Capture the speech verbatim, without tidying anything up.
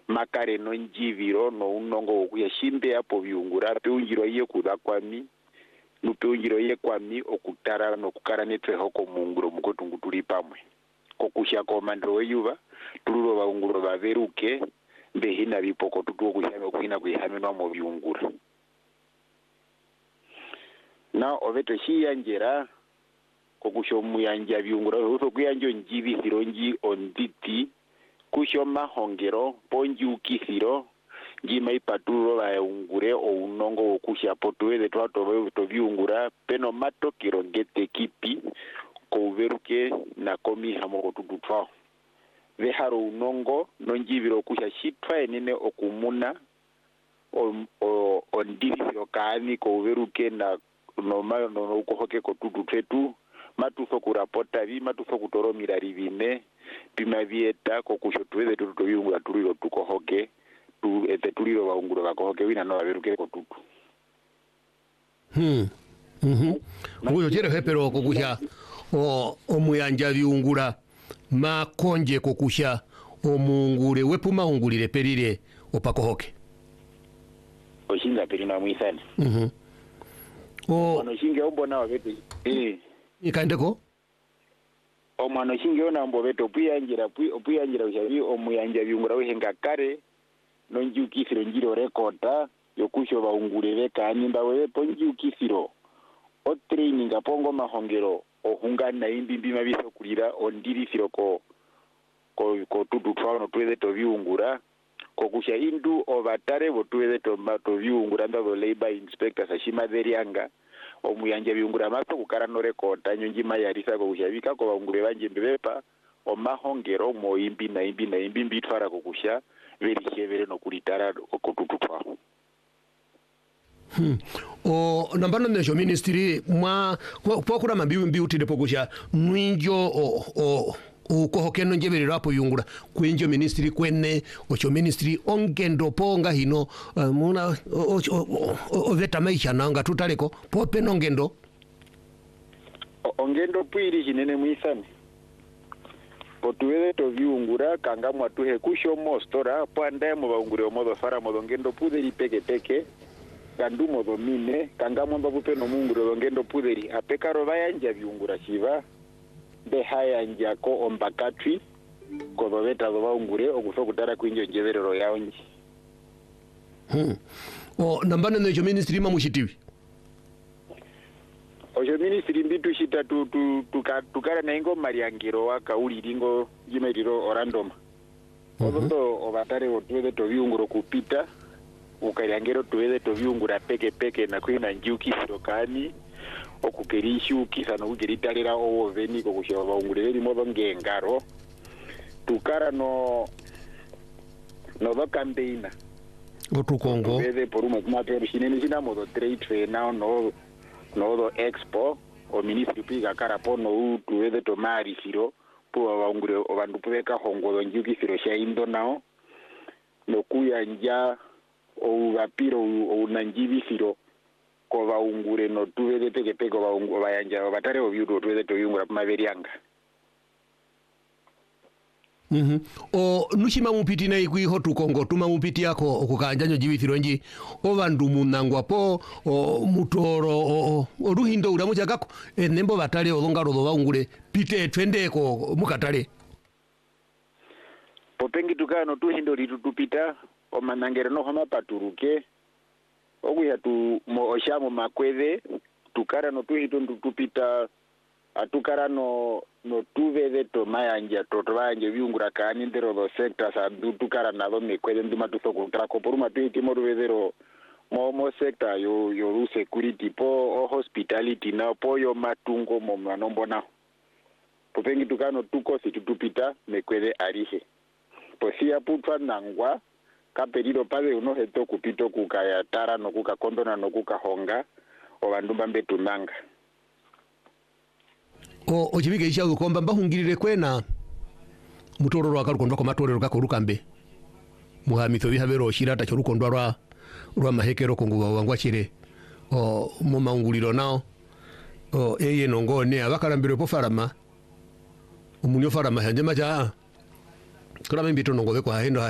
makare no njiviro no unongo kuyashimbe apo viungura peunjiro iye kuda kwami nupeunjiro iye kwami okutara no kukara netwe hoko munguro mukotungu tuli pamwe kokusha komandro weyuva tuluro vaunguro vaveruke mbehina vipoko tutuo kushame kuhina kuihaminwa mo viungura na oveto shiyanjera kokusho muyanja viungura uso kuyanjo njivi sironji onditi kusho mahongero ponji ukithiro njima ipaturo vaungure o unongo wokusha potuweze twato to viungura peno matokiro ngete kipi kouveruke na komi hamoko tututwa veharo unongo nonjiviro kusha shitwa enene okumuna o, o, ondiviro kaani kouveruke na noma no ukohoke ko tututwetu matuso kurapota vi matuso kutoromira rivine pima vieta ko kushotuweze tuto viungura tuliro tukohoke tu ete tuliro vaunguro vakohoke wina no averuke ko tutu hmm mhm uyo jere hepero ko kusha o omuyanja viungura makonje ko kusha omungure wepuma ungulire perire opakohoke oshinga perina mwisani mhm o ono shinge ombona wabete eh ikandeko omwana shinge ona mbo beto puyanjira puyanjira ushavi omuyanja viungura wehenga kare nonjukisiro njiro rekota yokusho vaungure vekani mbawe ponjukisiro o training apongo mahongero ohunga na imbimbi mabiso kulira ondirisiro ko ko ko tutu twano tweze to viungura kokusha indu ovatare votuweze to mato viungura ndavo labor inspectors ashima verianga omuyanja viungura maso kukara no rekota nyonji mayarisa kokusha vika ko vaungure vanje mbepa omahongero mo imbi na imbi na imbi mbitfara kokusha verishevere no kulitara ko tutu twano Hmm. O nambano nesho ministry mwa kwa kura mabiu mbiu tide pokusha nwinjo o o ukohokeno njeberero apo yungura kwenjo ministry kwene ocho ministry ongendo ponga hino uh, muna oveta maisha nanga tutaleko pope nongendo ongendo pwiri jinene mwisani potuweze to viungura kanga mwatuhe kusho mostora panda mo vaungure omodo fara modo ngendo puderi peke peke kandumo domine kanga mwamba bupe no munguro ngendo puderi apekaro vayanja viungura shiva behaya njako ombakatwi ko baveta vaungure okuso kutara kwinjo njeverero yaonji hmm o nambano nejo ministry mamushitivi ojo ministry mbitu shita tu tu tukara na ingo mariangiro waka uli ringo jimeriro orandoma ozoto uh-huh. ovatare otuweze to viunguro kupita ukariangiro tuweze to viungura peke peke na kwina njuki sirokani okukerishu kisa no kugeritarira owo veni ko kushova vaungure veri modo ngengaro tukara no no do campaigna otukongo vede por uma kuma pero chinene china modo trade fair now no no do expo o ministry piga cara pono utu vede to mari siro po vaungure ovandu peka hongo njuki siro sha indo nao no kuya nja o vapiro o nanjivi siro ko vaungure no tuweze peke peke vaungu vayanja vatare ovyudo tuweze toyungura pamaverianga mhm o nushima mupiti na ikwi hotu kongo tuma mupiti yako okukanjanyo jivithironji o vandu munangwa po o mutoro o oruhindo ura muchakako enembo vatale olongaro do vaungure pite twendeko mukatale popengi tukano tuhindo litutupita o manangere no homa paturuke okuya tu mo oshamo makweve tukara no tuhito tupita atukara no no tuveze to mayanja to twanje viungura kani ndero do sectors adu tukara na do mekweve nduma tusoko trako poruma tuiti mo ruvezero mo mo sector yo yo security po o hospitality na po yo matungo mo manombona popengi tukano tuko situtupita mekweve arihe posia putwa nangwa kaperiro pave uno heto kupito kukaya tara no kukakondona no kukahonga o vandu mbetu nanga o ojibige isha ukomba mbahungirire kwena mutororo wakarukondwa ko matorero gakorukambe muhamitho bihabero shirata cyo rukondwa rwa rwa mahekero konguwa wangwa chire o mu maunguliro nao o eye nongone abakarambire po farama umunyo farama hanje maja kura mbito nongobe kwa hendo